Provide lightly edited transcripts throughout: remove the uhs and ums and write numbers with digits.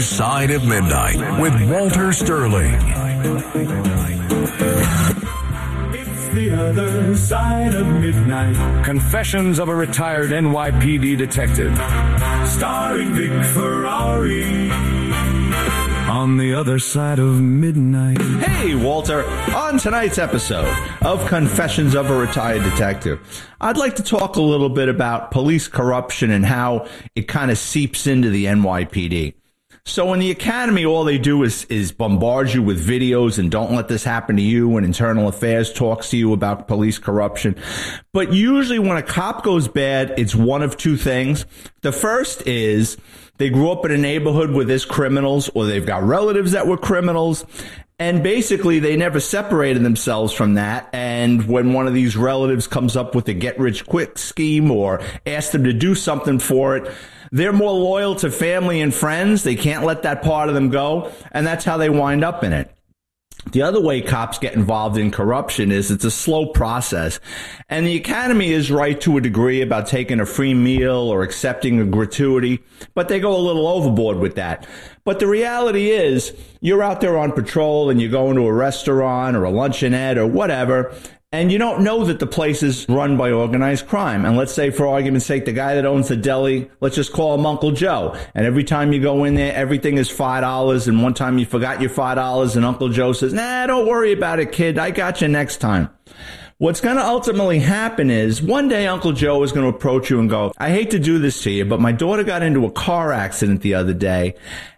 Side of Midnight with Walter Sterling. It's the other side of midnight. Confessions of a retired NYPD detective. Starring Vic Ferrari. On the other side of midnight. Hey, Walter. On tonight's episode of Confessions of a Retired Detective, I'd like to talk a little bit about police corruption and how it kind of seeps into the NYPD. So in the academy, all they do is bombard you with videos and don't let this happen to you, and Internal Affairs talks to you about police corruption. But usually when a cop goes bad, it's one of two things. The first is they grew up in a neighborhood where there's criminals, or they've got relatives that were criminals. And basically, they never separated themselves from that. And when one of these relatives comes up with a get-rich-quick scheme or asks them to do something for it, they're more loyal to family and friends. They can't let that part of them go. And that's how they wind up in it. The other way cops get involved in corruption is it's a slow process. And the academy is right to a degree about taking a free meal or accepting a gratuity, but they go a little overboard with that. But the reality is you're out there on patrol and you're going to a restaurant or a luncheonette or whatever, and you don't know that the place is run by organized crime. And let's say, for argument's sake, the guy that owns the deli, let's just call him Uncle Joe. And every time you go in there, everything is $5. And one time you forgot your $5 and Uncle Joe says, nah, don't worry about it, kid. I got you next time. What's going to ultimately happen is one day Uncle Joe is going to approach you and go, I hate to do this to you, but my daughter got into a car accident the other day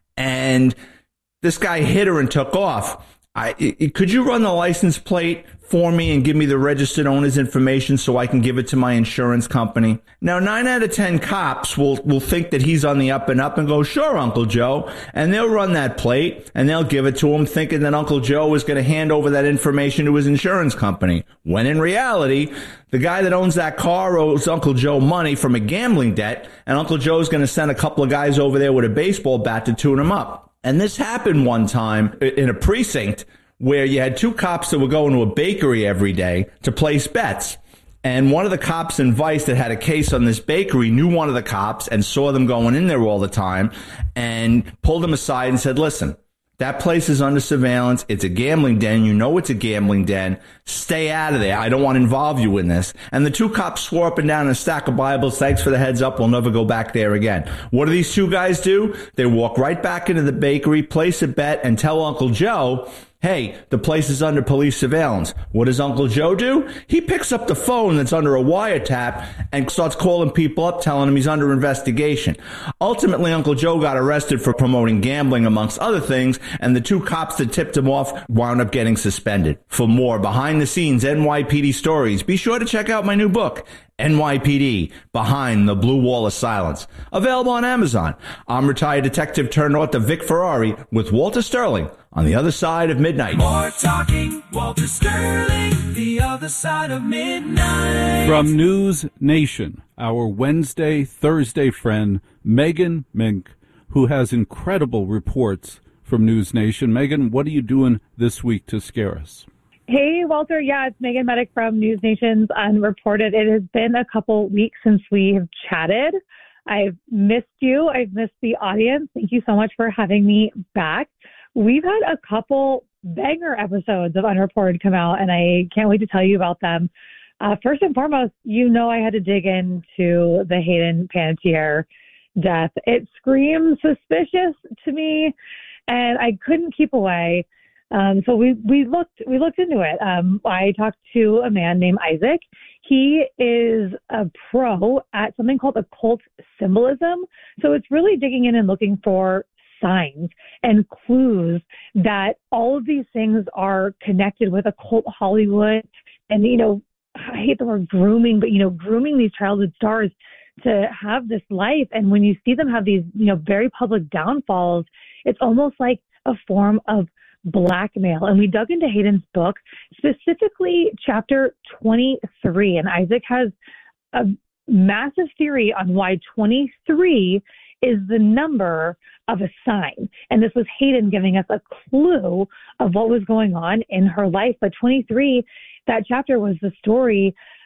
and this guy hit her and took off. Could you run the license plate for me and give me the registered owner's information so I can give it to my insurance company? Now, 9 out of 10 cops will think that he's on the up and up and go, sure, Uncle Joe. And they'll run that plate and they'll give it to him thinking that Uncle Joe is going to hand over that information to his insurance company. When in reality, the guy that owns that car owes Uncle Joe money from a gambling debt, and Uncle Joe's going to send a couple of guys over there with a baseball bat to tune him up. And this happened one time in a precinct where you had two cops that were going to a bakery every day to place bets. And one of the cops in Vice that had a case on this bakery knew one of the cops and saw them going in there all the time and pulled him aside and said, listen, that place is under surveillance. It's a gambling den. You know it's a gambling den. Stay out of there. I don't want to involve you in this. And the two cops swore up and down a stack of Bibles. Thanks for the heads up. We'll never go back there again. What do these two guys do? They walk right back into the bakery, place a bet, and tell Uncle Joe, hey, the place is under police surveillance. What does Uncle Joe do? He picks up the phone that's under a wiretap and starts calling people up, telling them he's under investigation. Ultimately, Uncle Joe got arrested for promoting gambling, amongst other things, and the two cops that tipped him off wound up getting suspended. For more behind-the-scenes NYPD stories, be sure to check out my new book, NYPD, Behind the Blue Wall of Silence. Available on Amazon. I'm retired detective turned author Vic Ferrari with Walter Sterling on the other side of midnight. More talking, Walter Sterling, the other side of midnight. From News Nation, our Wednesday, Thursday friend, Megan Mink, who has incredible reports from News Nation. Megan, what are you doing this week to scare us? Hey, Walter. Yeah, it's Megan Medic from News Nation's Unreported. It has been a couple weeks since we have chatted. I've missed you. I've missed the audience. Thank you so much for having me back. We've had a couple banger episodes of Unreported come out, and I can't wait to tell you about them. First and foremost, you know I had to dig into the Hayden Panettiere death. It screams suspicious to me, and I couldn't keep away. So we looked into it. I talked to a man named Isaac. He is a pro at something called occult symbolism. So it's really digging in and looking for signs and clues that all of these things are connected with occult Hollywood. And, you know, I hate the word grooming, but, you know, grooming these childhood stars to have this life. And when you see them have these, you know, very public downfalls, it's almost like a form of blackmail. And we dug into Hayden's book, specifically chapter 23. And Isaac has a massive theory on why 23 is the number of a sign. And this was Hayden giving us a clue of what was going on in her life. But 23, that chapter was the story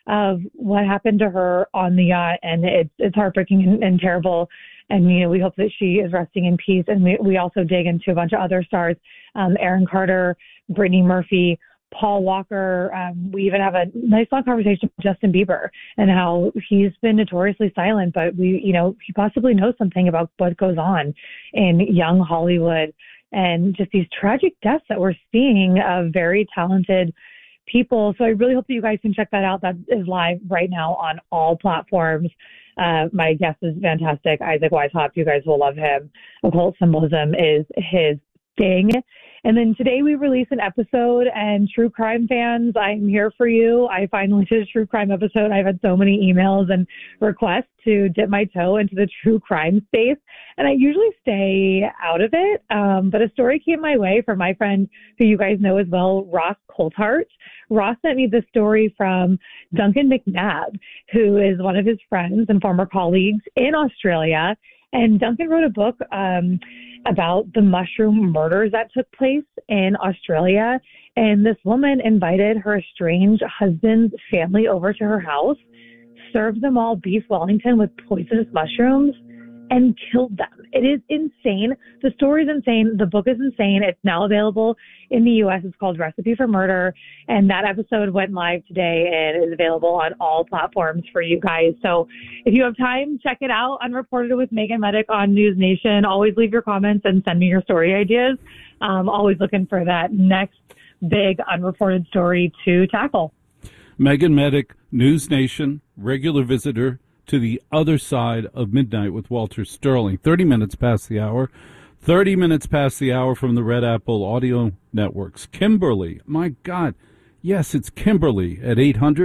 of what happened to her on the yacht, and it's heartbreaking and terrible. And, you know, we hope that she is resting in peace. And we also dig into a bunch of other stars, Aaron Carter, Brittany Murphy, Paul Walker. We even have a nice long conversation with Justin Bieber and how he's been notoriously silent, but he possibly knows something about what goes on in young Hollywood, and just these tragic deaths that we're seeing of very talented people. So I really hope that you guys can check that out. That is live right now on all platforms. My guest is fantastic, Isaac Weishaupt. You guys will love him. Occult symbolism is his thing. And then today we release an episode, and true crime fans, I'm here for you. I finally did a true crime episode. I've had so many emails and requests to dip my toe into the true crime space, and I usually stay out of it. But a story came my way from my friend who you guys know as well, Ross Coulthart. Ross sent me this story from Duncan McNabb, who is one of his friends and former colleagues in Australia. And Duncan wrote a book about the mushroom murders that took place in Australia. And this woman invited her estranged husband's family over to her house, served them all beef Wellington with poisonous mushrooms, and killed them. It is insane. The story is insane. The book is insane. It's now available in the U.S. It's called Recipe for Murder. And that episode went live today and is available on all platforms for you guys. So if you have time, check it out. Unreported with Megan Medic on News Nation. Always leave your comments and send me your story ideas. Always looking for that next big unreported story to tackle. Megan Medic, News Nation, regular visitor to the other side of midnight with Walter Sterling. 30 minutes past the hour. 30 minutes past the hour from the Red Apple Audio Networks. Kimberly, my God. Yes, it's Kimberly at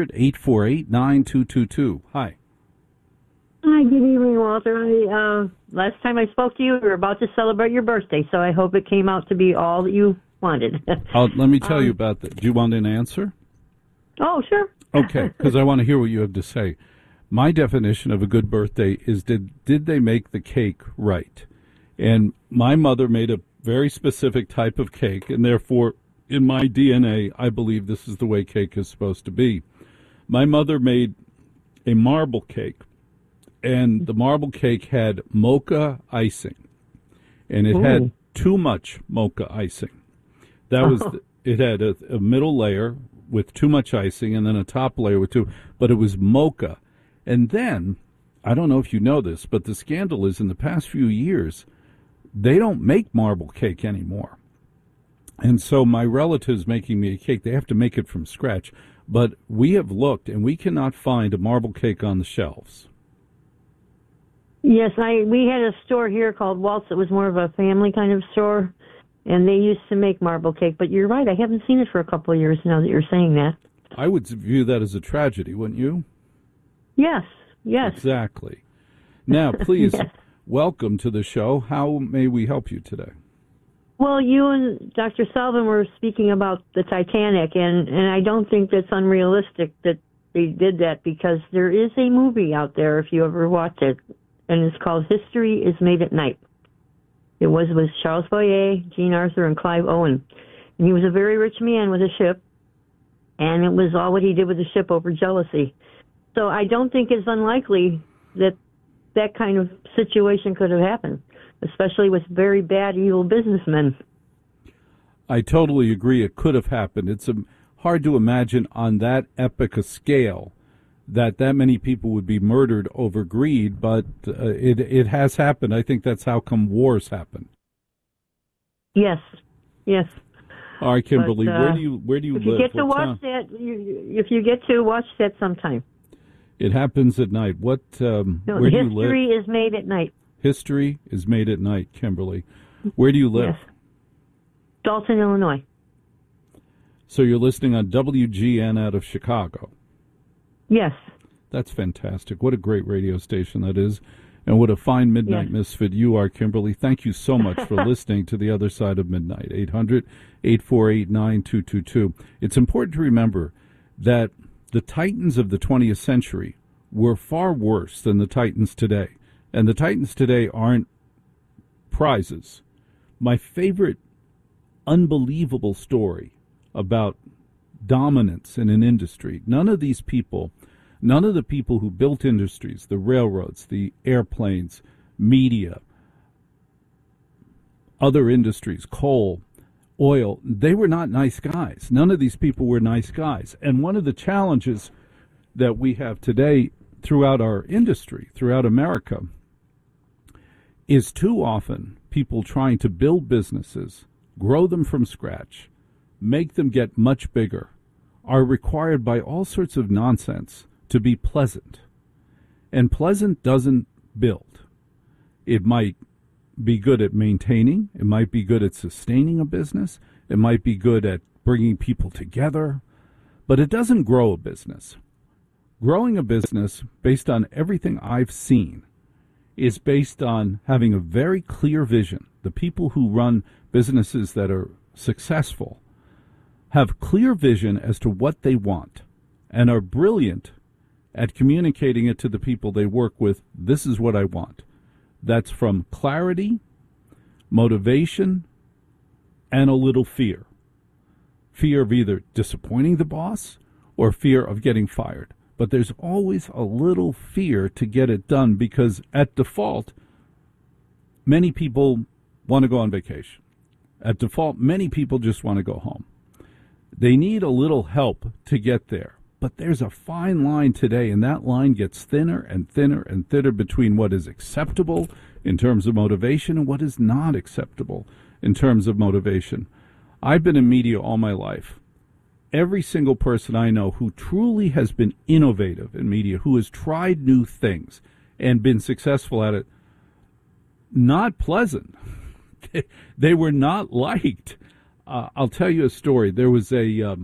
800-848-9222. Hi. Hi, good evening, Walter. Last time I spoke to you, we were about to celebrate your birthday, so I hope it came out to be all that you wanted. Let me tell you about that. Do you want an answer? Oh, sure. Okay, because I want to hear what you have to say. My definition of a good birthday is did they make the cake right? And my mother made a very specific type of cake, and therefore, in my DNA, I believe this is the way cake is supposed to be. My mother made a marble cake, and the marble cake had mocha icing, and it had too much mocha icing. That was it had a middle layer with too much icing, and then a top layer with but it was mocha. And then, I don't know if you know this, but the scandal is in the past few years, they don't make marble cake anymore. And so my relatives making me a cake, they have to make it from scratch. But we have looked, and we cannot find a marble cake on the shelves. Yes, we had a store here called Waltz. It was more of a family kind of store, and they used to make marble cake. But you're right, I haven't seen it for a couple of years now that you're saying that. I would view that as a tragedy, wouldn't you? Yes. Exactly. Now, please, yes. Welcome to the show. How may we help you today? Well, you and Dr. Sullivan were speaking about the Titanic, and I don't think that's unrealistic that they did that, because there is a movie out there, if you ever watch it, and it's called History is Made at Night. It was with Charles Boyer, Jean Arthur, and Clive Owen. And he was a very rich man with a ship, and it was all what he did with the ship over jealousy. So I don't think it's unlikely that that kind of situation could have happened, especially with very bad, evil businessmen. I totally agree. It could have happened. It's hard to imagine on that epic a scale that many people would be murdered over greed, but it has happened. I think that's how come wars happen. Yes. All right, Kimberly, but, where do you if live? You get to watch that, if you get to watch that sometime. It happens at night. Where do you live? History is made at night. History is made at night, Kimberly. Where do you live? Yes. Dalton, Illinois. So you're listening on WGN out of Chicago. Yes. That's fantastic. What a great radio station that is. And what a fine midnight misfit you are, Kimberly. Thank you so much for listening to The Other Side of Midnight. 800-848-9222. It's important to remember that the Titans of the 20th century were far worse than the Titans today. And the Titans today aren't prizes. My favorite unbelievable story about dominance in an industry, none of these people None of the people who built industries, the railroads, the airplanes, media, other industries, coal, oil, they were not nice guys. None of these people were nice guys. And one of the challenges that we have today throughout our industry, throughout America, is too often people trying to build businesses, grow them from scratch, make them get much bigger, are required by all sorts of nonsense to be pleasant. And pleasant doesn't build. It might be good at maintaining. It might be good at sustaining a business. It might be good at bringing people together. But it doesn't grow a business. Growing a business, based on everything I've seen, is based on having a very clear vision. The people who run businesses that are successful have clear vision as to what they want and are brilliant at communicating it to the people they work with. This is what I want. That's from clarity, motivation, and a little fear. Fear of either disappointing the boss or fear of getting fired. But there's always a little fear to get it done because at default, many people want to go on vacation. At default, many people just want to go home. They need a little help to get there. But there's a fine line today, and that line gets thinner and thinner and thinner between what is acceptable in terms of motivation and what is not acceptable in terms of motivation. I've been in media all my life. Every single person I know who truly has been innovative in media, who has tried new things and been successful at it, not pleasant. They were not liked. I'll tell you a story. There was a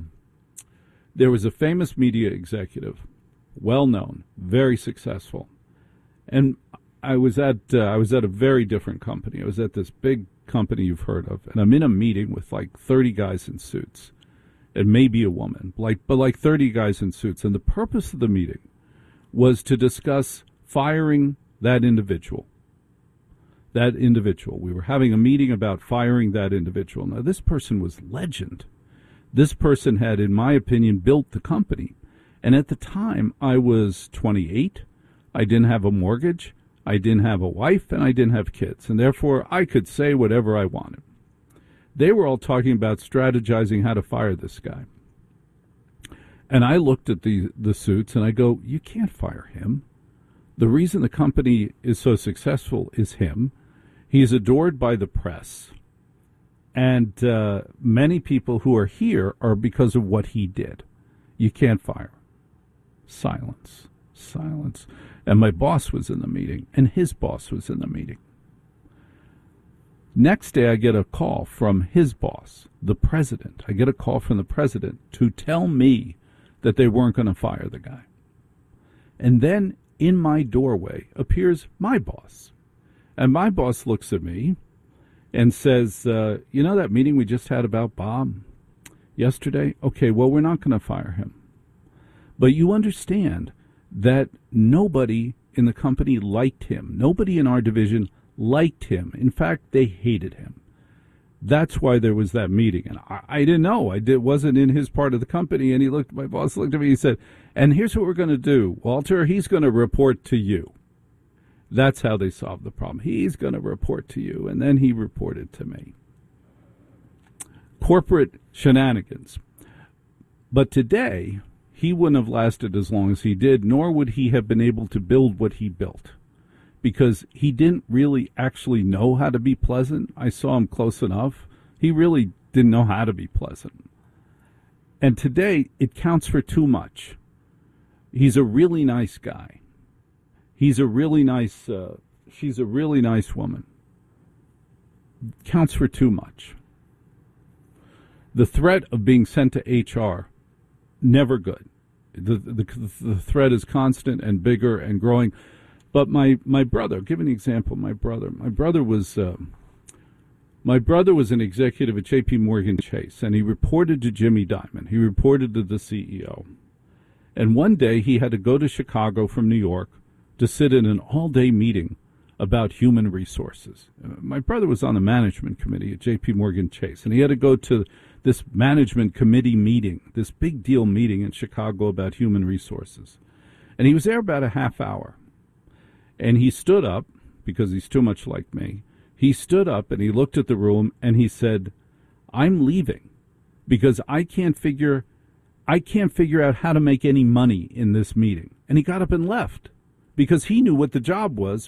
famous media executive, well known, very successful, and I was at a very different company. I was at this big company you've heard of, and I'm in a meeting with like 30 guys in suits, and maybe a woman, but 30 guys in suits, and the purpose of the meeting was to discuss firing that individual. We were having a meeting about firing that individual. Now, this person was legend. This person had, in my opinion, built the company. And at the time, I was 28. I didn't have a mortgage. I didn't have a wife, and I didn't have kids. And therefore, I could say whatever I wanted. They were all talking about strategizing how to fire this guy. And I looked at the suits, and I go, you can't fire him. The reason the company is so successful is him. He's adored by the press. And many people who are here are because of what he did. You can't fire. Silence. And my boss was in the meeting, and his boss was in the meeting. Next day, I get a call from his boss, the president. I get a call from the president to tell me that they weren't going to fire the guy. And then in my doorway appears my boss. And my boss looks at me and says, you know that meeting we just had about Bob yesterday? Okay, well, we're not going to fire him. But you understand that nobody in the company liked him. Nobody in our division liked him. In fact, they hated him. That's why there was that meeting. And I didn't know. Wasn't in his part of the company. And my boss looked at me and he said, and here's what we're going to do, Walter. He's going to report to you. That's how they solved the problem. He's going to report to you. And then he reported to me. Corporate shenanigans. But today, he wouldn't have lasted as long as he did, nor would he have been able to build what he built. Because he didn't really actually know how to be pleasant. I saw him close enough. He really didn't know how to be pleasant. And today, it counts for too much. He's a really nice guy. She's a really nice woman. Counts for too much. The threat of being sent to HR, never good. The threat is constant and bigger and growing. But my brother, I'll give an example. My brother was an executive at J.P. Morgan Chase, and he reported to Jimmy Dimon. He reported to the CEO. And one day he had to go to Chicago from New York to sit in an all-day meeting about human resources. My brother was on the management committee at J.P. Morgan Chase, and he had to go to this management committee meeting, this big deal meeting in Chicago about human resources. And he was there about a half hour. And he stood up, because he's too much like me. He stood up and he looked at the room and he said, I'm leaving because I can't figure out how to make any money in this meeting. And he got up and left because he knew what the job was